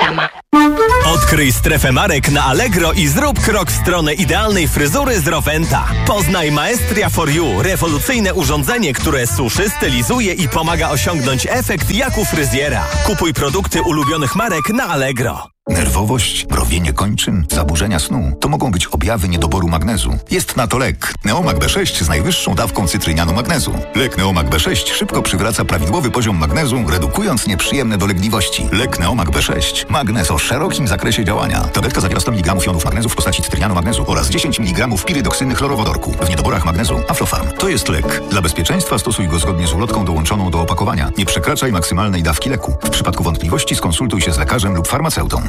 Reklama. Odkryj strefę marek na Allegro i zrób krok w stronę idealnej fryzury z Rowenta. Poznaj Maestria for You, rewolucyjne urządzenie, które suszy, stylizuje i pomaga osiągnąć efekt jak u fryzjera. Kupuj produkty ulubionych marek na Allegro. Nerwowość, mrowienie kończyn, zaburzenia snu to mogą być objawy niedoboru magnezu. Jest na to lek Neomag B6 z najwyższą dawką cytrynianu magnezu. Lek Neomag B6 szybko przywraca prawidłowy poziom magnezu, redukując nieprzyjemne dolegliwości. Lek Neomag B6. Magnez o szerokim zakresie działania. Tabletka zawiera 100 mg jonów magnezu w postaci cytrynianu magnezu oraz 10 mg pirydoksyny chlorowodorku. W niedoborach magnezu Aflofarm. To jest lek. Dla bezpieczeństwa stosuj go zgodnie z ulotką dołączoną do opakowania. Nie przekraczaj maksymalnej dawki leku. W przypadku wątpliwości skonsultuj się z lekarzem lub farmaceutą.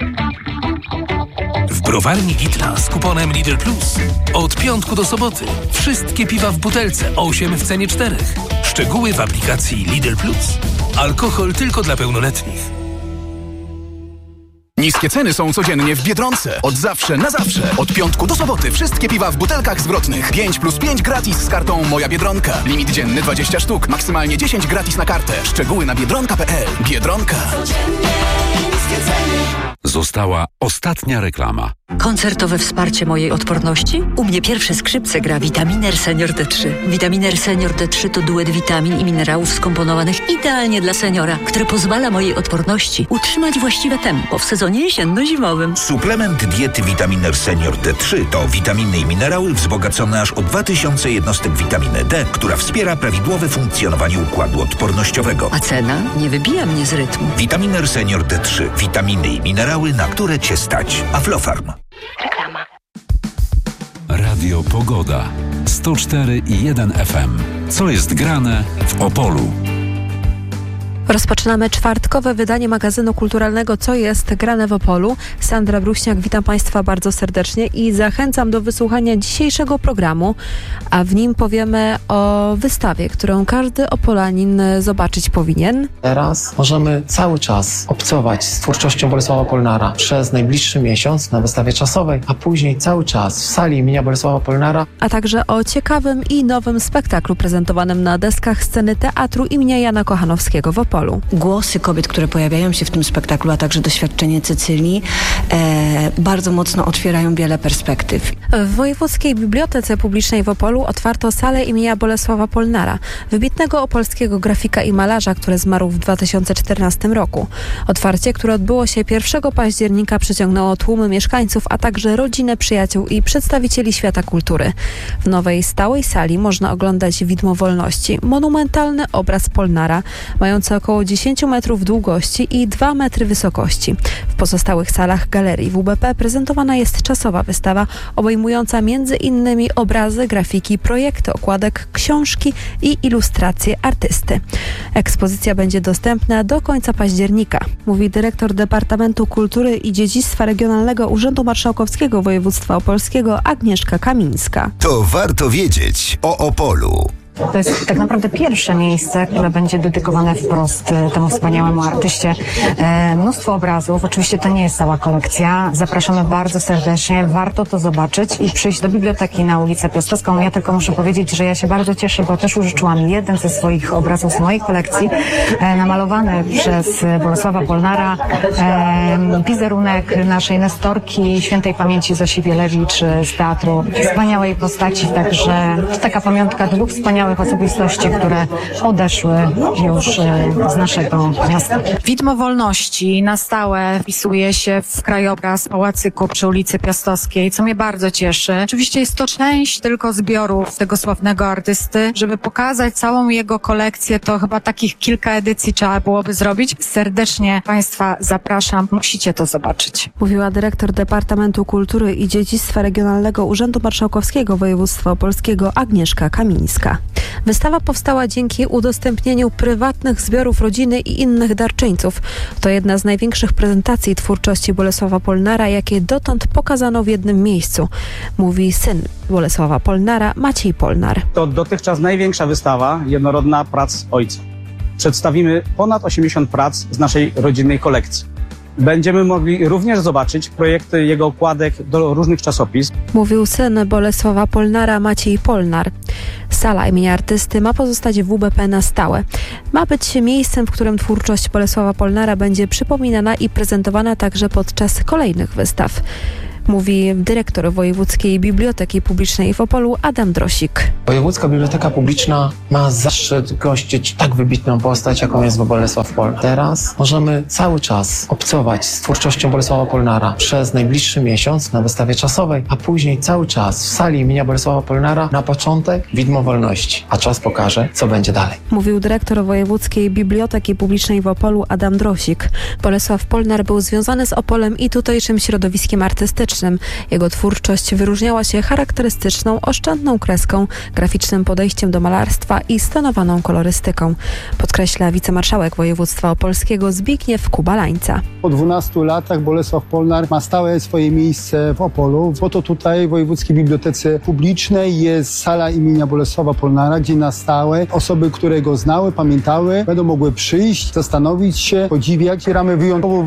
W browarni Gitla z kuponem Lidl Plus od piątku do soboty wszystkie piwa w butelce 8 w cenie 4. Szczegóły w aplikacji Lidl Plus. Alkohol tylko dla pełnoletnich. Niskie ceny są codziennie w Biedronce. Od zawsze na zawsze. Od piątku do soboty wszystkie piwa w butelkach zwrotnych. 5+5 gratis z kartą Moja Biedronka. Limit dzienny 20 sztuk. Maksymalnie 10 gratis na kartę. Szczegóły na biedronka.pl. Biedronka. Została ostatnia reklama. Koncertowe wsparcie mojej odporności? U mnie pierwsze skrzypce gra Vitaminer Senior D3. Vitaminer Senior D3 to duet witamin i minerałów skomponowanych idealnie dla seniora, który pozwala mojej odporności utrzymać właściwe tempo w sezonie jesienno-zimowym. Suplement diety Vitaminer Senior D3 to witaminy i minerały wzbogacone aż o 2000 jednostek witaminy D, która wspiera prawidłowe funkcjonowanie układu odpornościowego. A cena nie wybija mnie z rytmu. Vitaminer Senior D3. Witaminy i minerały, na które Cię stać. Aflofarm. Reklama. Radio Pogoda 104,1 FM. Co jest grane w Opolu? Rozpoczynamy czwartkowe wydanie magazynu kulturalnego Co jest grane w Opolu. Sandra Bruśniak, witam Państwa bardzo serdecznie i zachęcam do wysłuchania dzisiejszego programu, a w nim powiemy o wystawie, którą każdy Opolanin zobaczyć powinien. Teraz możemy cały czas obcować z twórczością Bolesława Polnara przez najbliższy miesiąc na wystawie czasowej, a później cały czas w sali imienia Bolesława Polnara. A także o ciekawym i nowym spektaklu prezentowanym na deskach sceny teatru imienia Jana Kochanowskiego w Opolu. Głosy kobiet, które pojawiają się w tym spektaklu, a także doświadczenie Cecylii bardzo mocno otwierają wiele perspektyw. W Wojewódzkiej Bibliotece Publicznej w Opolu otwarto salę imienia Bolesława Polnara, wybitnego opolskiego grafika i malarza, który zmarł w 2014 roku. Otwarcie, które odbyło się 1 października, przyciągnęło tłumy mieszkańców, a także rodzinę, przyjaciół i przedstawicieli świata kultury. W nowej stałej sali można oglądać Widmo Wolności, monumentalny obraz Polnara, mający około 10 metrów długości i 2 metry wysokości. W pozostałych salach galerii WBP prezentowana jest czasowa wystawa obejmująca m.in. obrazy, grafiki, projekty okładek, książki i ilustracje artysty. Ekspozycja będzie dostępna do końca października, mówi dyrektor Departamentu Kultury i Dziedzictwa Regionalnego Urzędu Marszałkowskiego Województwa Opolskiego Agnieszka Kamińska. To warto wiedzieć o Opolu. To jest tak naprawdę pierwsze miejsce, które będzie dedykowane wprost temu wspaniałemu artyście. Mnóstwo obrazów, oczywiście to nie jest cała kolekcja. Zapraszamy bardzo serdecznie, warto to zobaczyć i przyjść do biblioteki na ulicę Piastowską. Ja tylko muszę powiedzieć, że ja się bardzo cieszę, bo też użyczyłam jeden ze swoich obrazów z mojej kolekcji, namalowany przez Bolesława Polnara, wizerunek naszej Nestorki, świętej pamięci Zosi Wielewicz z teatru. Wspaniałej postaci, także taka pamiątka dwóch wspaniałych osobistości, które odeszły już z naszego miasta. Widmo Wolności na stałe wpisuje się w krajobraz pałacyku przy ulicy Piastowskiej, co mnie bardzo cieszy. Oczywiście jest to część tylko zbiorów tego sławnego artysty. Żeby pokazać całą jego kolekcję, to chyba takich kilka edycji trzeba byłoby zrobić. Serdecznie Państwa zapraszam, musicie to zobaczyć. Mówiła dyrektor Departamentu Kultury i Dziedzictwa Regionalnego Urzędu Marszałkowskiego Województwa Opolskiego Agnieszka Kamińska. Wystawa powstała dzięki udostępnieniu prywatnych zbiorów rodziny i innych darczyńców. To jedna z największych prezentacji twórczości Bolesława Polnara, jakie dotąd pokazano w jednym miejscu, mówi syn Bolesława Polnara, Maciej Polnar. To dotychczas największa wystawa jednorodna prac ojca. Przedstawimy ponad 80 prac z naszej rodzinnej kolekcji. Będziemy mogli również zobaczyć projekty jego okładek do różnych czasopism. Mówił syn Bolesława Polnara, Maciej Polnar. Sala imienia artysty ma pozostać w WBP na stałe. Ma być miejscem, w którym twórczość Bolesława Polnara będzie przypominana i prezentowana także podczas kolejnych wystaw. Mówi dyrektor Wojewódzkiej Biblioteki Publicznej w Opolu Adam Drosik. Wojewódzka Biblioteka Publiczna ma zaszczyt gościć tak wybitną postać, jaką jest Bolesław Polnar. Teraz możemy cały czas obcować z twórczością Bolesława Polnara przez najbliższy miesiąc na wystawie czasowej, a później cały czas w sali imienia Bolesława Polnara na początek widmo wolności, a czas pokaże, co będzie dalej. Mówił dyrektor Wojewódzkiej Biblioteki Publicznej w Opolu Adam Drosik. Bolesław Polnar był związany z Opolem i tutejszym środowiskiem artystycznym. Jego twórczość wyróżniała się charakterystyczną, oszczędną kreską, graficznym podejściem do malarstwa i stonowaną kolorystyką. Podkreśla wicemarszałek województwa opolskiego Zbigniew Kubalańca. Po 12 latach Bolesław Polnar ma stałe swoje miejsce w Opolu. Oto tutaj w Wojewódzkiej Bibliotece Publicznej jest sala imienia Bolesława Polnara, gdzie na stałe osoby, które go znały, pamiętały, będą mogły przyjść, zastanowić się, podziwiać. Otwieramy wyjątkową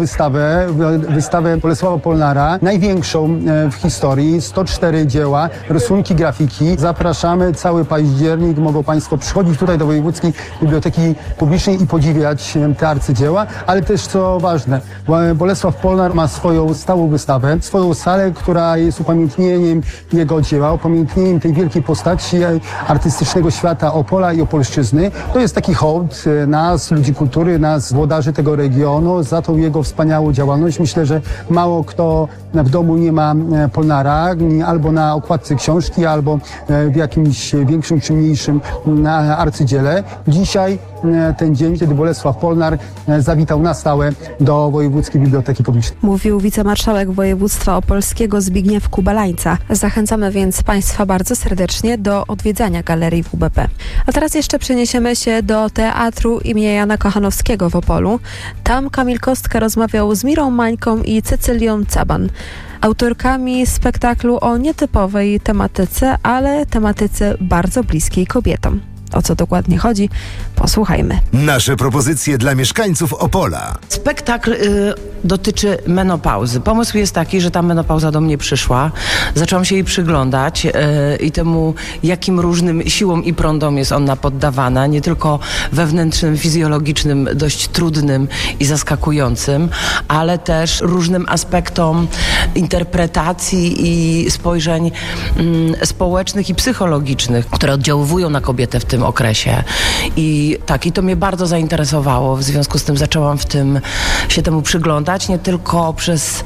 wystawę Bolesława Polnara, największą w historii, 104 dzieła, rysunki, grafiki. Zapraszamy cały październik, mogą Państwo przychodzić tutaj do Wojewódzkiej Biblioteki Publicznej i podziwiać te arcydzieła, ale też co ważne, Bolesław Polnar ma swoją stałą wystawę, swoją salę, która jest upamiętnieniem jego dzieła, upamiętnieniem tej wielkiej postaci artystycznego świata Opola i Opolszczyzny. To jest taki hołd nas, ludzi kultury, nas, włodarzy tego regionu, za tą jego wspaniałą działalność. Myślę, że mało kto w domu nie ma Polnara, albo na okładce książki, albo w jakimś większym czy mniejszym arcydziele. Dzisiaj ten dzień, kiedy Bolesław Polnar zawitał na stałe do Wojewódzkiej Biblioteki Publicznej. Mówił wicemarszałek województwa opolskiego Zbigniew Kubalańca. Zachęcamy więc Państwa bardzo serdecznie do odwiedzania galerii WBP. A teraz jeszcze przeniesiemy się do Teatru imienia Jana Kochanowskiego w Opolu. Tam Kamil Kostka rozmawiał z Mirą Mańką i Cecylią Caban, autorkami spektaklu o nietypowej tematyce, ale tematyce bardzo bliskiej kobietom. O co dokładnie chodzi? Posłuchajmy. Nasze propozycje dla mieszkańców Opola. Spektakl dotyczy menopauzy. Pomysł jest taki, że ta menopauza do mnie przyszła. Zaczęłam się jej przyglądać i temu, jakim różnym siłom i prądom jest ona poddawana. Nie tylko wewnętrznym, fizjologicznym, dość trudnym i zaskakującym, ale też różnym aspektom interpretacji i spojrzeń społecznych i psychologicznych, które oddziaływują na kobietę w tym okresie. I to mnie bardzo zainteresowało. W związku z tym zaczęłam się temu przyglądać, nie tylko przez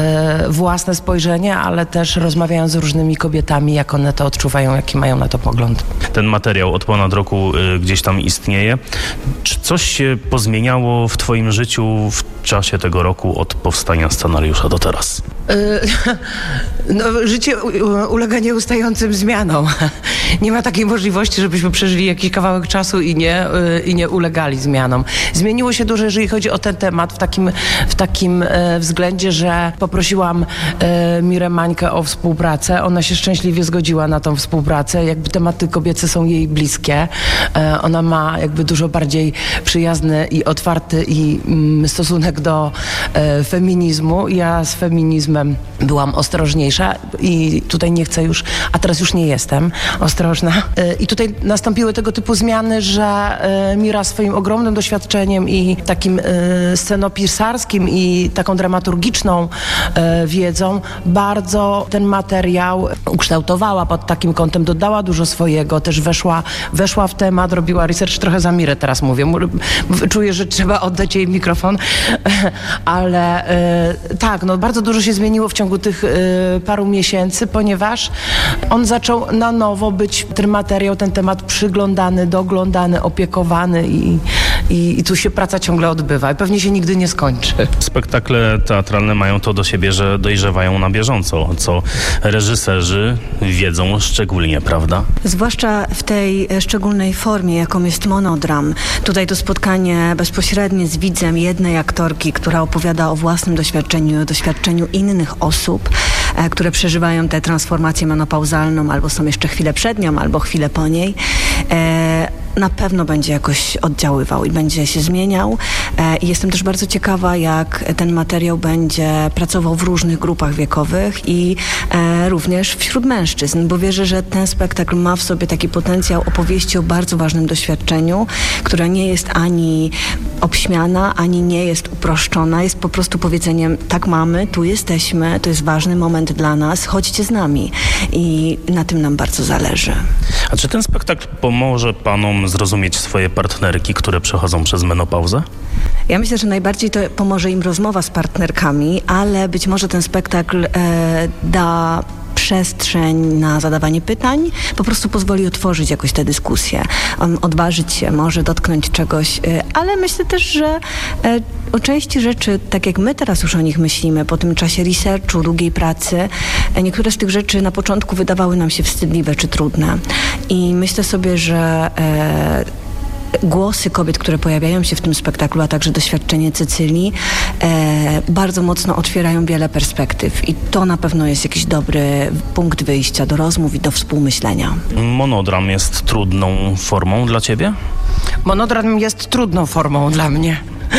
własne spojrzenie, ale też rozmawiając z różnymi kobietami, jak one to odczuwają, jaki mają na to pogląd. Ten materiał od ponad roku gdzieś tam istnieje. Czy coś się pozmieniało w Twoim życiu w czasie tego roku od powstania scenariusza do teraz? Życie ulega nieustającym zmianom. Nie ma takiej możliwości, żebyśmy przeżyli jakiś kawałek czasu i nie ulegali zmianom. Zmieniło się dużo, jeżeli chodzi o ten temat, w takim względzie, że poprosiłam Mirę Mańkę o współpracę. Ona się szczęśliwie zgodziła na tą współpracę. Jakby tematy kobiece są jej bliskie. Ona ma jakby dużo bardziej przyjazny i otwarty stosunek do feminizmu. Ja z feminizmem byłam ostrożniejsza i tutaj nie chcę już, a teraz już nie jestem ostrożna. I tutaj nastąpiły tego typu zmiany, że Mira swoim ogromnym doświadczeniem i takim scenopisarskim i taką dramaturgiczną wiedzą bardzo ten materiał ukształtowała pod takim kątem, dodała dużo swojego, też weszła w temat, robiła research, trochę za Mirę teraz mówię. Czuję, że trzeba oddać jej mikrofon, ale bardzo dużo się zmieniło w ciągu tych paru miesięcy, ponieważ on zaczął na nowo być ten materiał, ten temat przyglądany, doglądany, opiekowany i tu się praca ciągle odbywa i pewnie się nigdy nie skończy. Spektakle teatralne mają to do siebie, że dojrzewają na bieżąco, co reżyserzy wiedzą szczególnie, prawda? Zwłaszcza w tej szczególnej formie, jaką jest monodram. Tutaj to spotkanie bezpośrednie z widzem jednej aktorki, która opowiada o własnym doświadczeniu innych osób, które przeżywają tę transformację menopauzalną, albo są jeszcze chwilę przed nią, albo chwilę po niej. na pewno będzie jakoś oddziaływał i będzie się zmieniał. I jestem też bardzo ciekawa, jak ten materiał będzie pracował w różnych grupach wiekowych i również wśród mężczyzn, bo wierzę, że ten spektakl ma w sobie taki potencjał opowieści o bardzo ważnym doświadczeniu, która nie jest ani obśmiana, ani nie jest uproszczona. Jest po prostu powiedzeniem, tak mamy, tu jesteśmy, to jest ważny moment dla nas, chodźcie z nami. I na tym nam bardzo zależy. A czy ten spektakl pomoże panom zrozumieć swoje partnerki, które przechodzą przez menopauzę? Ja myślę, że najbardziej to pomoże im rozmowa z partnerkami, ale być może ten spektakl da przestrzeń na zadawanie pytań, po prostu pozwoli otworzyć jakoś tę dyskusję, odważyć się, może dotknąć czegoś, ale myślę też, że o części rzeczy, tak jak my teraz już o nich myślimy, po tym czasie researchu, długiej pracy, niektóre z tych rzeczy na początku wydawały nam się wstydliwe czy trudne. I myślę sobie, że głosy kobiet, które pojawiają się w tym spektaklu, a także doświadczenie Cecylii bardzo mocno otwierają wiele perspektyw i to na pewno jest jakiś dobry punkt wyjścia do rozmów i do współmyślenia. Monodram jest trudną formą dla ciebie? Monodram jest trudną formą dla mnie.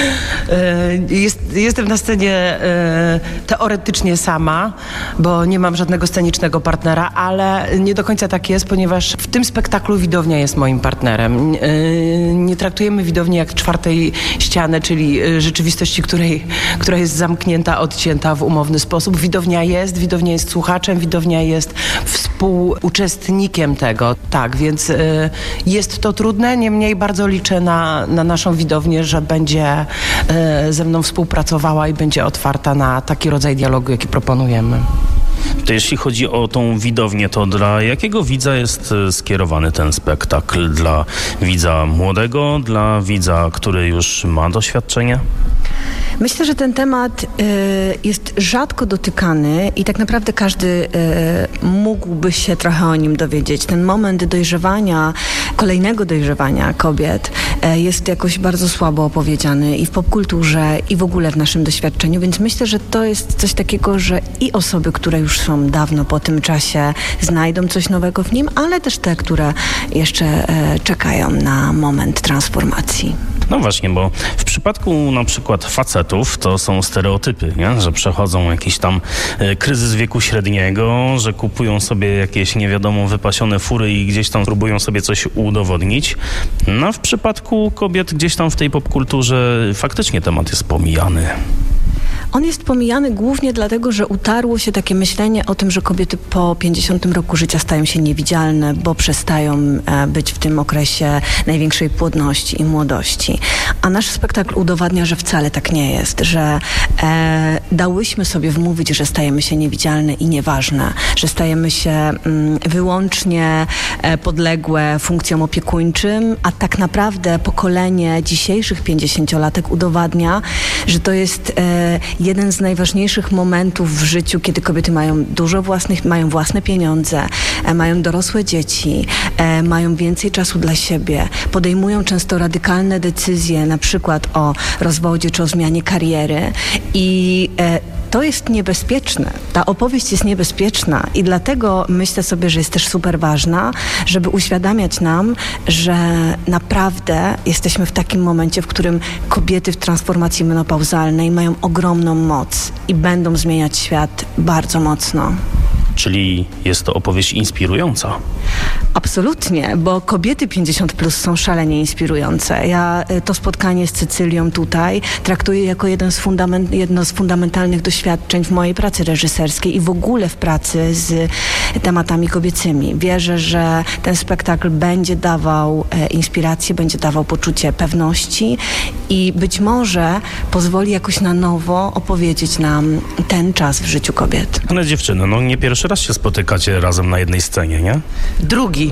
Jestem na scenie teoretycznie sama, bo nie mam żadnego scenicznego partnera, ale nie do końca tak jest, ponieważ w tym spektaklu widownia jest moim partnerem. Nie traktujemy widowni jak czwartej ściany, czyli rzeczywistości, która jest zamknięta, odcięta w umowny sposób. Widownia jest słuchaczem, widownia jest współuczestnikiem tego. Tak, więc jest to trudne, niemniej bardzo liczę na naszą widownię, że będzie ze mną współpracowała i będzie otwarta na taki rodzaj dialogu, jaki proponujemy. To jeśli chodzi o tą widownię, to dla jakiego widza jest skierowany ten spektakl? Dla widza młodego, dla widza, który już ma doświadczenie? Myślę, że ten temat jest rzadko dotykany i tak naprawdę każdy mógłby się trochę o nim dowiedzieć. Ten moment dojrzewania, kolejnego dojrzewania kobiet jest jakoś bardzo słabo opowiedziany i w popkulturze, i w ogóle w naszym doświadczeniu, więc myślę, że to jest coś takiego, że i osoby, które już są dawno po tym czasie, znajdą coś nowego w nim, ale też te, które jeszcze czekają na moment transformacji. No właśnie, bo w przypadku na przykład facetów to są stereotypy, nie? Że przechodzą jakiś tam kryzys wieku średniego, że kupują sobie jakieś nie wiadomo wypasione fury i gdzieś tam próbują sobie coś udowodnić. No w przypadku kobiet gdzieś tam w tej popkulturze faktycznie temat jest pomijany. On jest pomijany głównie dlatego, że utarło się takie myślenie o tym, że kobiety po 50 roku życia stają się niewidzialne, bo przestają być w tym okresie największej płodności i młodości. A nasz spektakl udowadnia, że wcale tak nie jest, że dałyśmy sobie wmówić, że stajemy się niewidzialne i nieważne, że stajemy się wyłącznie podległe funkcjom opiekuńczym, a tak naprawdę pokolenie dzisiejszych 50-latek udowadnia, że to jest jeden z najważniejszych momentów w życiu, kiedy kobiety mają mają własne pieniądze, mają dorosłe dzieci, mają więcej czasu dla siebie, podejmują często radykalne decyzje, na przykład o rozwodzie czy o zmianie kariery i to jest niebezpieczne. Ta opowieść jest niebezpieczna i dlatego myślę sobie, że jest też super ważna, żeby uświadamiać nam, że naprawdę jesteśmy w takim momencie, w którym kobiety w transformacji menopauzalnej mają ogromną moc i będą zmieniać świat bardzo mocno. Czyli jest to opowieść inspirująca. Absolutnie, bo kobiety 50+ są szalenie inspirujące. Ja to spotkanie z Cecylią tutaj traktuję jako jedno z fundamentalnych doświadczeń w mojej pracy reżyserskiej i w ogóle w pracy z tematami kobiecymi. Wierzę, że ten spektakl będzie dawał inspirację, będzie dawał poczucie pewności i być może pozwoli jakoś na nowo opowiedzieć nam ten czas w życiu kobiet. Ale dziewczyny, no nie pierwszy raz się spotykacie razem na jednej scenie, nie? Drugi.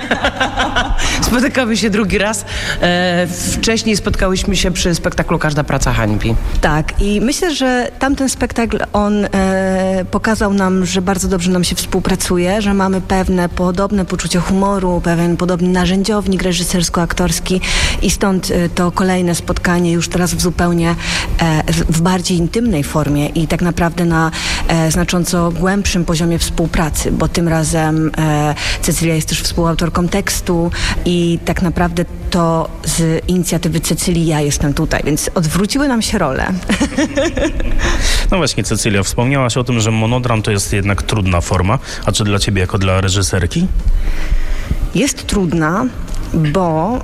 Spotykamy się drugi raz. Wcześniej spotkałyśmy się przy spektaklu Każda praca hańbi. Tak i myślę, że tamten spektakl on pokazał nam, że bardzo dobrze nam się współpracuje, że mamy pewne podobne poczucie humoru, pewien podobny narzędziownik reżysersko-aktorski i stąd to kolejne spotkanie już teraz w zupełnie w bardziej intymnej formie i tak naprawdę na znacząco głębszym poziomie współpracy, bo tym razem Cecylia jest też współautorką tekstu i tak naprawdę to z inicjatywy Cecylii ja jestem tutaj, więc odwróciły nam się role. No właśnie, Cecylia, wspomniałaś o tym, że monodram to jest jednak trudna forma, a czy dla ciebie jako dla reżyserki? Jest trudna, bo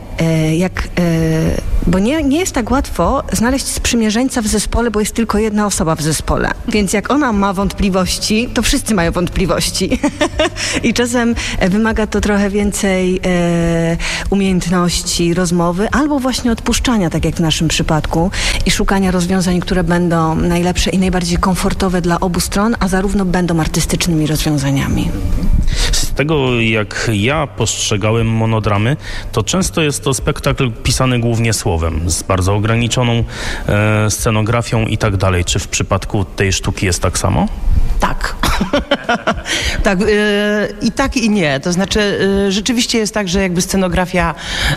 nie jest tak łatwo znaleźć sprzymierzeńca w zespole, bo jest tylko jedna osoba w zespole. Więc jak ona ma wątpliwości, to wszyscy mają wątpliwości. I czasem wymaga to trochę więcej umiejętności rozmowy albo właśnie odpuszczania, tak jak w naszym przypadku, i szukania rozwiązań, które będą najlepsze i najbardziej komfortowe dla obu stron, a zarówno będą artystycznymi rozwiązaniami. Z tego, jak ja postrzegałem monodramy, to często jest to spektakl pisany głównie słowem, z bardzo ograniczoną scenografią i tak dalej. Czy w przypadku tej sztuki jest tak samo? Tak. Tak, i tak i nie. To znaczy rzeczywiście jest tak, że jakby scenografia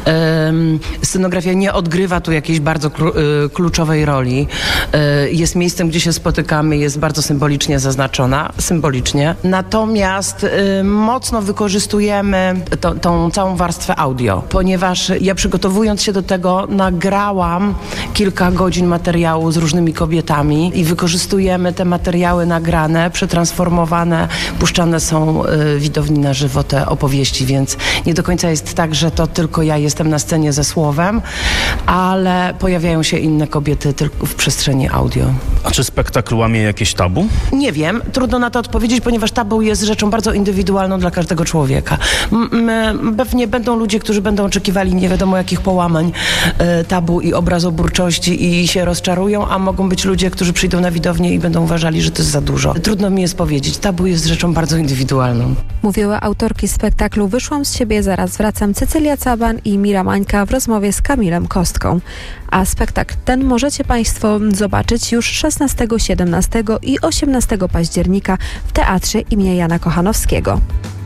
nie odgrywa tu jakiejś bardzo kluczowej roli. Jest miejscem, gdzie się spotykamy, jest bardzo symbolicznie zaznaczona. Symbolicznie. Natomiast mocno wykorzystujemy tą całą warstwę audio, ponieważ ja przygotowując się do tego nagrałam kilka godzin materiału z różnymi kobietami i wykorzystujemy te materiały nagrane, przetransformowane, puszczane są widowni na żywo te opowieści, więc nie do końca jest tak, że to tylko ja jestem na scenie ze słowem, ale pojawiają się inne kobiety tylko w przestrzeni audio. A czy spektakl łamie jakieś tabu? Nie wiem, trudno na to odpowiedzieć, ponieważ tabu jest rzeczą bardzo indywidualną dla każdego człowieka. Pewnie będą ludzie, którzy będą oczekiwali nie wiadomo jakich połamań tabu i obrazoburczości i się rozczarują, a mogą być ludzie, którzy przyjdą na widownię i będą uważali, że to jest za dużo. Trudno mi jest powiedzieć. Tabu jest rzeczą bardzo indywidualną. Mówiły autorki spektaklu Wyszłam z siebie, zaraz wracam, Cecylia Caban i Mira Mańka w rozmowie z Kamilem Kostką. A spektakl ten możecie Państwo zobaczyć już 16, 17 i 18 października w Teatrze imienia Jana Kochanowskiego.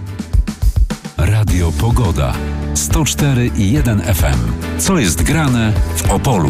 Radio Pogoda 104,1 FM. Co jest grane w Opolu?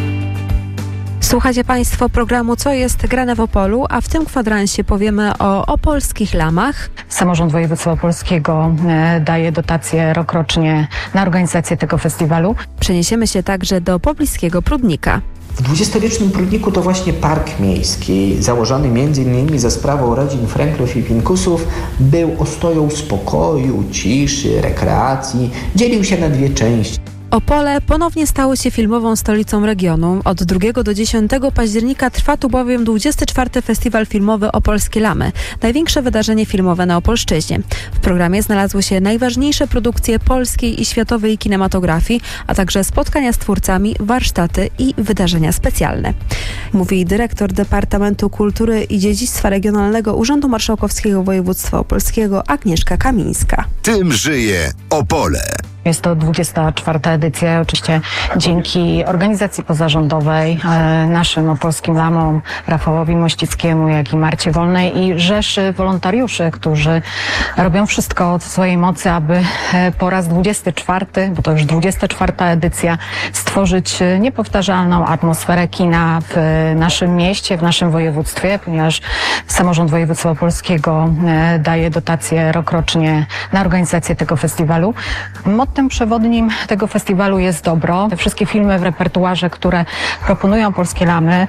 Słuchacie Państwo programu Co jest grane w Opolu, a w tym kwadransie powiemy o opolskich lamach. Samorząd Województwa Opolskiego daje dotacje rokrocznie na organizację tego festiwalu. Przeniesiemy się także do pobliskiego Prudnika. W XX-wiecznym Prudniku to właśnie park miejski, założony m.in. za sprawą rodzin Frenklów i Pinkusów, był ostoją spokoju, ciszy, rekreacji, dzielił się na dwie części. Opole ponownie stało się filmową stolicą regionu. Od 2 do 10 października trwa tu bowiem 24. Festiwal Filmowy Opolskie Lamy, największe wydarzenie filmowe na Opolszczyźnie. W programie znalazły się najważniejsze produkcje polskiej i światowej kinematografii, a także spotkania z twórcami, warsztaty i wydarzenia specjalne. Mówi dyrektor Departamentu Kultury i Dziedzictwa Regionalnego Urzędu Marszałkowskiego Województwa Opolskiego Agnieszka Kamińska. Tym żyje Opole. Jest to 24. edycja, oczywiście dzięki organizacji pozarządowej, naszym opolskim lamom, Rafałowi Mościckiemu, jak i Marcie Wolnej i rzeszy wolontariuszy, którzy robią wszystko w swojej mocy, aby po raz 24, bo to już 24. edycja, stworzyć niepowtarzalną atmosferę kina w naszym mieście, w naszym województwie, ponieważ Samorząd Województwa Opolskiego daje dotacje rokrocznie na organizację tego festiwalu. Mottem przewodnim tego festiwalu jest dobro. Te wszystkie filmy w repertuarze, które proponują polskie lamy,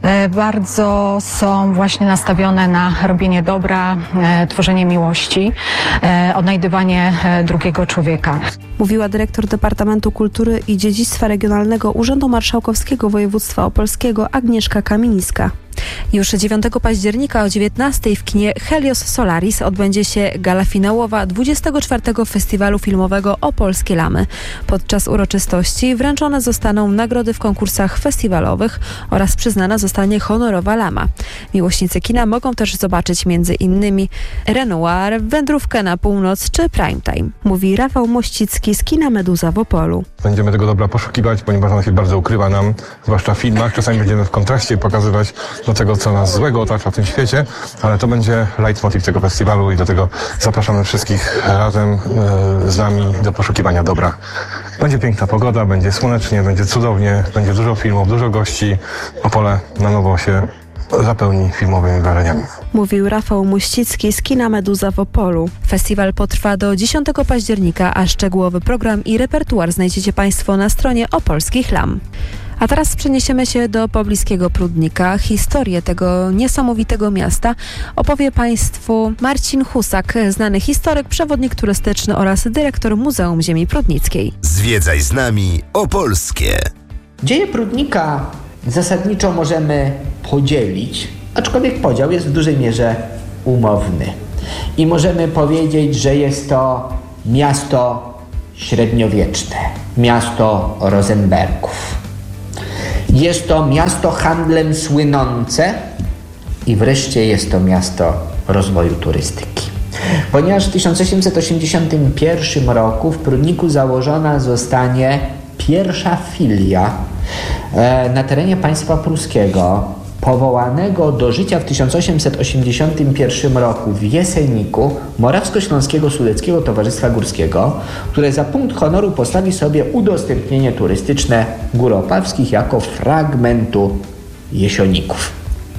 bardzo są właśnie nastawione na robienie dobra, tworzenie miłości, odnajdywanie drugiego człowieka. Mówiła dyrektor Departamentu Kultury i Dziedzictwa Regionalnego Urzędu Marszałkowskiego Województwa Opolskiego Agnieszka Kamińska. Już 9 października o 19:00 w kinie Helios Solaris odbędzie się gala finałowa 24. Festiwalu Filmowego Opolskie Lamy. Podczas uroczystości wręczone zostaną nagrody w konkursach festiwalowych oraz przyznana zostanie honorowa lama. Miłośnicy kina mogą też zobaczyć m.in. Renoir, Wędrówkę na północ czy Primetime. Mówi Rafał Mościcki z kina Meduza w Opolu. Będziemy tego dobra poszukiwać, ponieważ ono się bardzo ukrywa nam, zwłaszcza w filmach. Czasami będziemy w kontraście pokazywać do tego, co nas złego otacza w tym świecie, ale to będzie leitmotiv tego festiwalu i do tego zapraszamy wszystkich razem z nami do poszukiwania dobra. Będzie piękna pogoda, będzie słonecznie, będzie cudownie, będzie dużo filmów, dużo gości. Opole na nowo się zapełni filmowymi wrażeniami. Mówił Rafał Muścicki z kina Meduza w Opolu. Festiwal potrwa do 10 października, a szczegółowy program i repertuar znajdziecie Państwo na stronie Opolskich Lam. A teraz przeniesiemy się do pobliskiego Prudnika. Historię tego niesamowitego miasta opowie Państwu Marcin Husak, znany historyk, przewodnik turystyczny oraz dyrektor Muzeum Ziemi Prudnickiej. Zwiedzaj z nami Opolskie. Dzieje Prudnika zasadniczo możemy podzielić, aczkolwiek podział jest w dużej mierze umowny. I możemy powiedzieć, że jest to miasto średniowieczne, miasto Rosenbergów. Jest to miasto handlem słynące i wreszcie jest to miasto rozwoju turystyki. Ponieważ w 1881 roku w Prudniku założona zostanie pierwsza filia na terenie państwa pruskiego, powołanego do życia w 1881 roku w Jeseniku Morawsko-Śląskiego Sudeckiego Towarzystwa Górskiego, które za punkt honoru postawi sobie udostępnienie turystyczne Gór Opawskich jako fragmentu Jesieników.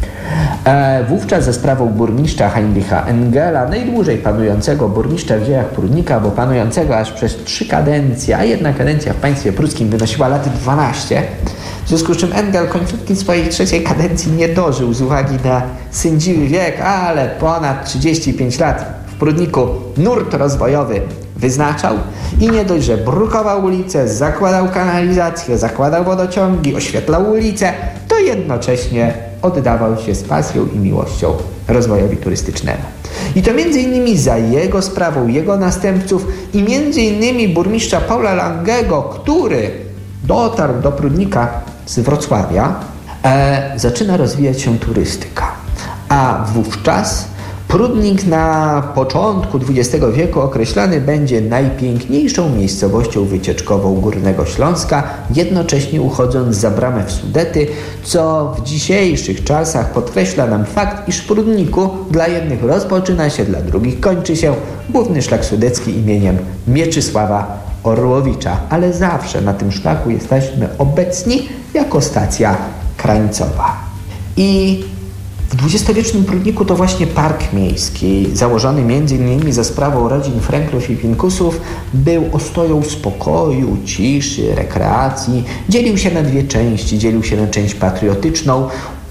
Wówczas za sprawą burmistrza Heinricha Engela, najdłużej panującego burmistrza w dziejach Prudnika, bo panującego aż przez 3 kadencje, a jedna kadencja w państwie pruskim wynosiła lat 12, w związku z czym Engel końcówki swojej 3. kadencji nie dożył z uwagi na sędziwy wiek, ale ponad 35 lat w Prudniku nurt rozwojowy wyznaczał i nie dość, że brukował ulice, zakładał kanalizację, zakładał wodociągi, oświetlał ulice, to jednocześnie oddawał się z pasją i miłością rozwojowi turystycznemu. I to między innymi za jego sprawą, jego następców i między innymi burmistrza Paula Langego, który dotarł do Prudnika z Wrocławia, zaczyna rozwijać się turystyka. A wówczas Prudnik na początku XX wieku określany będzie najpiękniejszą miejscowością wycieczkową Górnego Śląska, jednocześnie uchodząc za bramę w Sudety, co w dzisiejszych czasach podkreśla nam fakt, iż w Prudniku dla jednych rozpoczyna się, dla drugich kończy się główny szlak sudecki imieniem Mieczysława Orłowicza, ale zawsze na tym szlaku jesteśmy obecni jako stacja krańcowa. I w dwudziestowiecznym Prudniku to właśnie Park Miejski, założony m.in. za sprawą rodzin Frenklów i Pinkusów, był ostoją spokoju, ciszy, rekreacji. Dzielił się na 2 części. Dzielił się na część patriotyczną,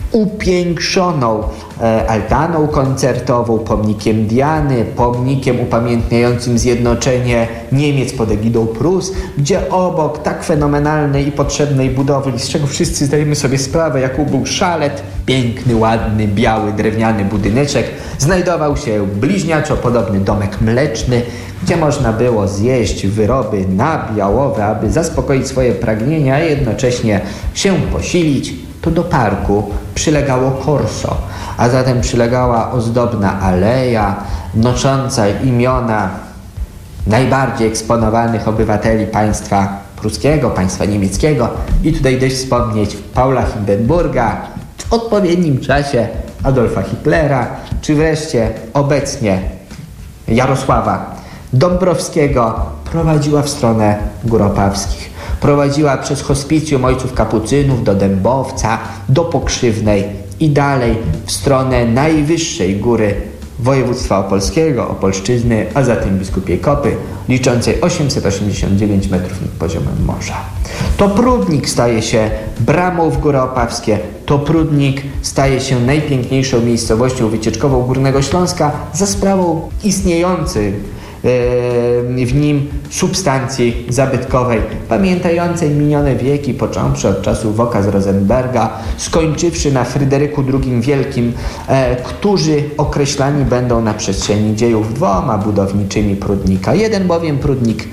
upiększoną altaną koncertową, pomnikiem Diany, pomnikiem upamiętniającym zjednoczenie Niemiec pod egidą Prus, gdzie obok tak fenomenalnej i potrzebnej budowli, z czego wszyscy zdajemy sobie sprawę, jaką był szalet, piękny, ładny, biały, drewniany budyneczek, znajdował się bliźniaczo podobny domek mleczny, gdzie można było zjeść wyroby nabiałowe, aby zaspokoić swoje pragnienia, a jednocześnie się posilić. To do parku przylegało Corso, a zatem przylegała ozdobna aleja nosząca imiona najbardziej eksponowanych obywateli państwa pruskiego, państwa niemieckiego i tutaj dość wspomnieć Paula Hindenburga, w odpowiednim czasie Adolfa Hitlera, czy wreszcie obecnie Jarosława Dąbrowskiego, prowadziła w stronę Gór Opawskich. Prowadziła przez hospicjum ojców kapucynów do Dębowca, do Pokrzywnej i dalej w stronę najwyższej góry województwa opolskiego, Opolszczyzny, a zatem Biskupiej Kopy, liczącej 889 metrów nad poziomem morza. To Prudnik staje się bramą w Góry Opawskie, to Prudnik staje się najpiękniejszą miejscowością wycieczkową Górnego Śląska za sprawą istniejącej w nim substancji zabytkowej, pamiętającej minione wieki, począwszy od czasów Woka z Rosenberga, skończywszy na Fryderyku II Wielkim, którzy określani będą na przestrzeni dziejów 2 budowniczymi Prudnika. Jeden bowiem Prudnik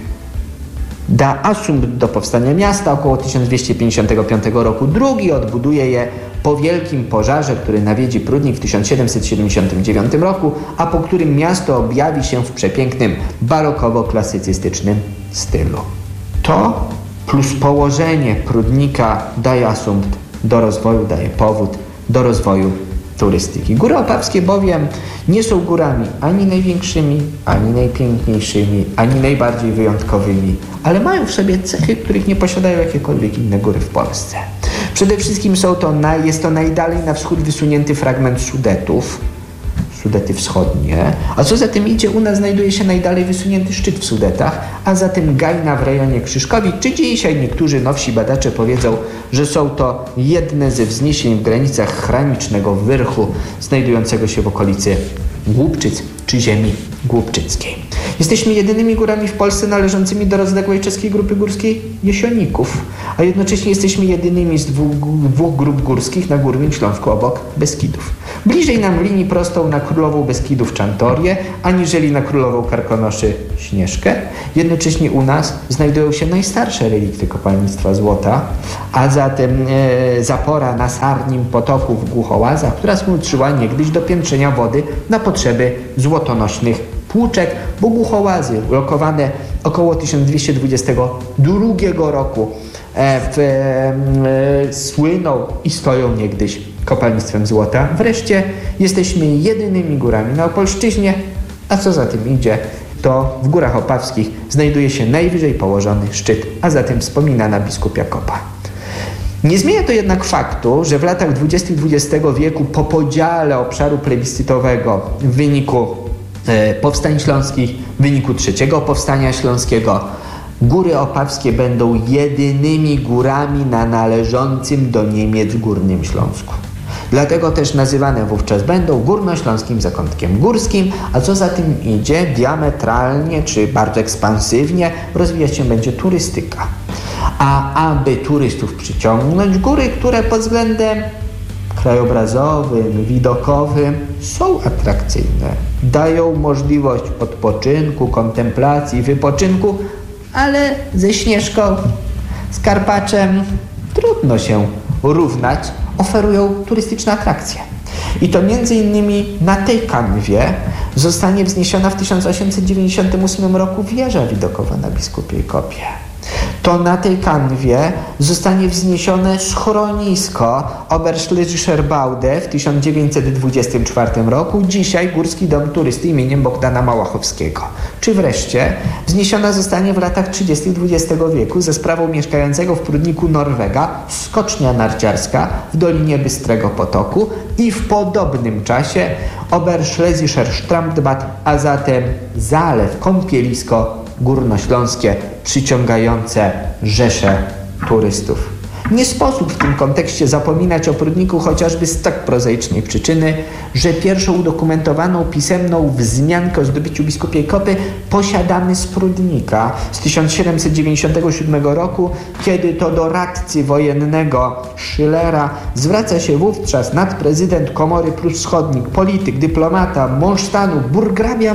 da asumpt do powstania miasta około 1255 roku, drugi odbuduje je po wielkim pożarze, który nawiedzi Prudnik w 1779 roku, a po którym miasto objawi się w przepięknym, barokowo-klasycystycznym stylu. To plus położenie Prudnika daje asumpt do rozwoju, daje powód do rozwoju turystyki. Góry Opawskie bowiem nie są górami ani największymi, ani najpiękniejszymi, ani najbardziej wyjątkowymi, ale mają w sobie cechy, których nie posiadają jakiekolwiek inne góry w Polsce. Przede wszystkim jest to najdalej na wschód wysunięty fragment Sudetów, Sudety Wschodnie, a co za tym idzie, u nas znajduje się najdalej wysunięty szczyt w Sudetach, a zatem Gajna w rejonie Krzyżkowic, czy dzisiaj niektórzy nowsi badacze powiedzą, że są to jedne ze wzniesień w granicach chranicznego Wyrchu, znajdującego się w okolicy Głubczyc czy ziemi głubczyckiej. Jesteśmy jedynymi górami w Polsce należącymi do rozległej czeskiej grupy górskiej Jesioników, a jednocześnie jesteśmy jedynymi z dwóch grup górskich na Górnym Śląsku obok Beskidów. Bliżej nam linii prostą na Królową Beskidów Czantorię, aniżeli na Królową Karkonoszy Śnieżkę. Jednocześnie u nas znajdują się najstarsze relikty kopalnictwa złota, a zatem zapora na Sarnim Potoku w Głuchołazach, która służyła niegdyś do piętrzenia wody na potrzeby złotonośnych płuczek, bo Głuchołazy ulokowane około 1222 roku słyną i stoją niegdyś kopalnictwem złota. Wreszcie jesteśmy jedynymi górami na Opolszczyźnie, a co za tym idzie, to w Górach Opawskich znajduje się najwyżej położony szczyt, a zatem wspominana Biskupia Kopa. Nie zmienia to jednak faktu, że w latach 20. XX wieku po podziale obszaru plebiscytowego w wyniku powstań śląskich, w wyniku III Powstania Śląskiego, Góry Opawskie będą jedynymi górami na należącym do Niemiec Górnym Śląsku. Dlatego też nazywane wówczas będą Górnośląskim Zakątkiem Górskim, a co za tym idzie, diametralnie czy bardzo ekspansywnie rozwijać się będzie turystyka. A aby turystów przyciągnąć, góry, które pod względem krajobrazowym, widokowym są atrakcyjne, dają możliwość odpoczynku, kontemplacji, wypoczynku, ale ze Śnieżką, z Karpaczem trudno się równać, oferują turystyczne atrakcje. I to między innymi na tej kanwie zostanie wzniesiona w 1898 roku wieża widokowa na Biskupiej Kopie. To na tej kanwie zostanie wzniesione schronisko Oberschlesischer Baude w 1924 roku, dzisiaj Górski Dom Turysty imieniem Bogdana Małachowskiego. Czy wreszcie wzniesiona zostanie w latach 30. XX wieku za sprawą mieszkającego w Prudniku Norwega skocznia narciarska w Dolinie Bystrego Potoku i w podobnym czasie Oberschlesischer Strandbad, a zatem zalew, kąpielisko górnośląskie przyciągające rzesze turystów. Nie sposób w tym kontekście zapominać o Prudniku chociażby z tak prozaicznej przyczyny, że pierwszą udokumentowaną pisemną wzmiankę o zdobyciu Biskupiej Kopy posiadamy z Prudnika z 1797 roku, kiedy to do radcy wojennego Schillera zwraca się wówczas nadprezydent Komory Prus Wschodnich, polityk, dyplomata, mąż stanu, burgrabia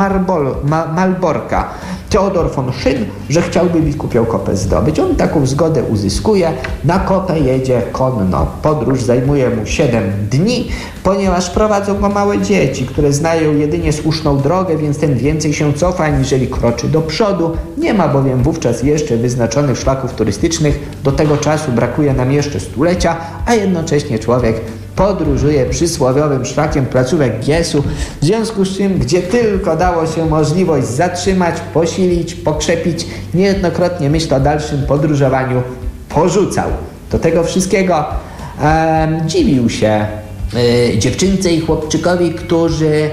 Malborka, Theodor von Schyn, że chciałby Biskupią Kopę zdobyć. On taką zgodę uzyskuje, na Kopę jedzie konno. Podróż zajmuje mu 7 dni, ponieważ prowadzą go małe dzieci, które znają jedynie słuszną drogę, więc ten więcej się cofa, aniżeli kroczy do przodu. Nie ma bowiem wówczas jeszcze wyznaczonych szlaków turystycznych. Do tego czasu brakuje nam jeszcze stulecia, a jednocześnie człowiek podróżuje przysłowiowym szlakiem placówek Giesu, w związku z czym, gdzie tylko dało się możliwość zatrzymać, posilić, pokrzepić, niejednokrotnie myśl o dalszym podróżowaniu porzucał. Do tego wszystkiego dziwił się dziewczynce i chłopczykowi, którzy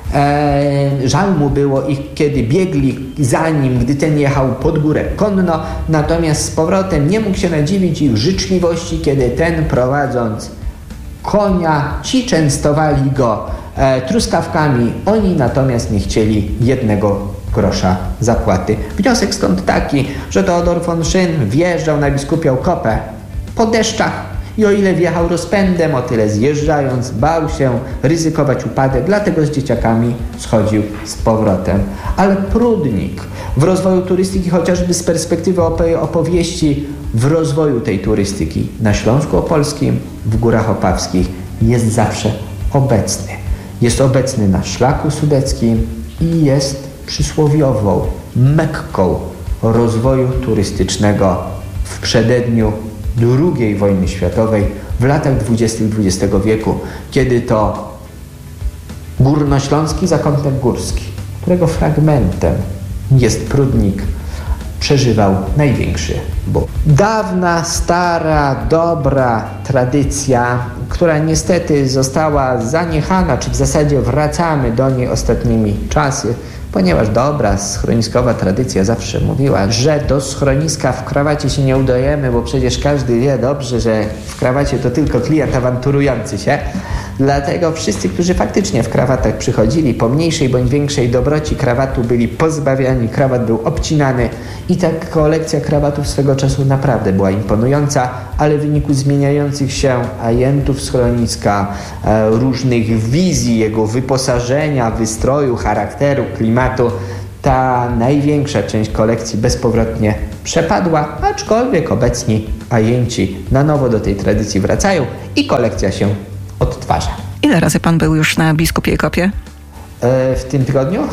żal mu było ich, kiedy biegli za nim, gdy ten jechał pod górę konno, natomiast z powrotem nie mógł się nadziwić ich życzliwości, kiedy ten, prowadząc konia, ci częstowali go truskawkami, oni natomiast nie chcieli jednego grosza zapłaty. Wniosek stąd taki, że Theodor von Schyn wjeżdżał na Biskupią Kopę po deszczach i o ile wjechał rozpędem, o tyle zjeżdżając bał się ryzykować upadek, dlatego z dzieciakami schodził z powrotem. Ale Prudnik w rozwoju turystyki, chociażby z perspektywy opowieści w rozwoju tej turystyki na Śląsku Opolskim, w Górach Opawskich jest zawsze obecny. Jest obecny na Szlaku Sudeckim i jest przysłowiową Mekką rozwoju turystycznego w przededniu II wojny światowej w latach 20. XX wieku, kiedy to Górnośląski Zakątek Górski, którego fragmentem jest Prudnik, przeżywał największy ból. Dawna, stara, dobra tradycja, która niestety została zaniechana, czy w zasadzie wracamy do niej ostatnimi czasy, ponieważ dobra, schroniskowa tradycja zawsze mówiła, że do schroniska w krawacie się nie udajemy, bo przecież każdy wie dobrze, że w krawacie to tylko klient awanturujący się. Dlatego wszyscy, którzy faktycznie w krawatach przychodzili, po mniejszej bądź większej dobroci krawatu byli pozbawiani, krawat był obcinany i ta kolekcja krawatów swego czasu naprawdę była imponująca, ale w wyniku zmieniających się ajentów schroniska, różnych wizji jego wyposażenia, wystroju, charakteru, klimatu, ta największa część kolekcji bezpowrotnie przepadła, aczkolwiek obecni ajenci na nowo do tej tradycji wracają i kolekcja się odtwarza. Ile razy pan był już na Biskupiej Kopie? W tym tygodniu?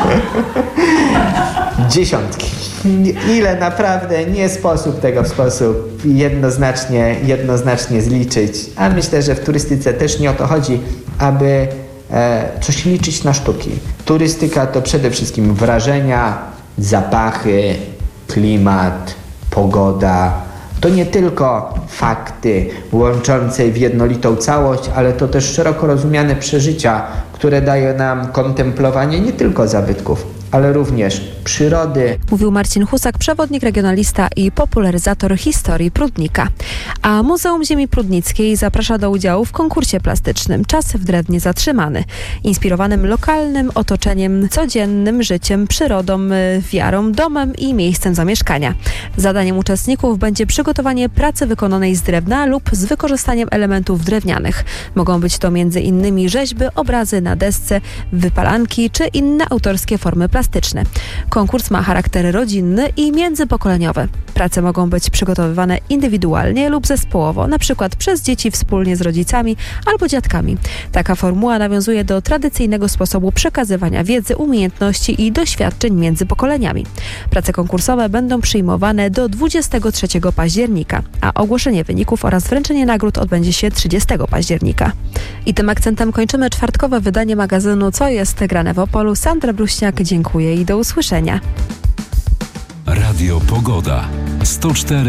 Dziesiątki. Ile naprawdę nie sposób tego w sposób jednoznacznie zliczyć. A myślę, że w turystyce też nie o to chodzi, aby coś liczyć na sztuki. Turystyka to przede wszystkim wrażenia, zapachy, klimat, pogoda. To nie tylko fakty łączące w jednolitą całość, ale to też szeroko rozumiane przeżycia, które daje nam kontemplowanie nie tylko zabytków, ale również przyrody. Mówił Marcin Husak, przewodnik, regionalista i popularyzator historii Prudnika. A Muzeum Ziemi Prudnickiej zaprasza do udziału w konkursie plastycznym Czas w Drewnie Zatrzymany, inspirowanym lokalnym otoczeniem, codziennym życiem, przyrodą, wiarą, domem i miejscem zamieszkania. Zadaniem uczestników będzie przygotowanie pracy wykonanej z drewna lub z wykorzystaniem elementów drewnianych. Mogą być to m.in. rzeźby, obrazy na desce, wypalanki czy inne autorskie formy plastyczne. Konkurs ma charakter rodzinny i międzypokoleniowy. Prace mogą być przygotowywane indywidualnie lub zespołowo, na przykład przez dzieci wspólnie z rodzicami albo dziadkami. Taka formuła nawiązuje do tradycyjnego sposobu przekazywania wiedzy, umiejętności i doświadczeń między pokoleniami. Prace konkursowe będą przyjmowane do 23 października, a ogłoszenie wyników oraz wręczenie nagród odbędzie się 30 października. I tym akcentem kończymy czwartkowe wydanie magazynu Co jest grane w Opolu. Sandra Bruśniak, dziękuję i do usłyszenia. Radio Pogoda 104